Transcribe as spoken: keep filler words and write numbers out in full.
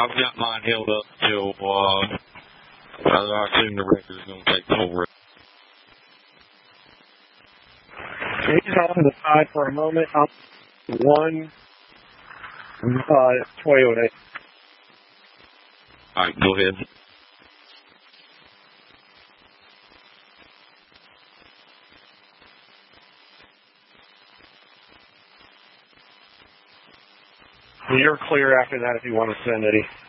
I've got mine held up till, uh, I assume the record's going to take over. He's off to the side for a moment. Up one, uh, Toyota. All right, go ahead. You're clear after that if you want to send, Eddie.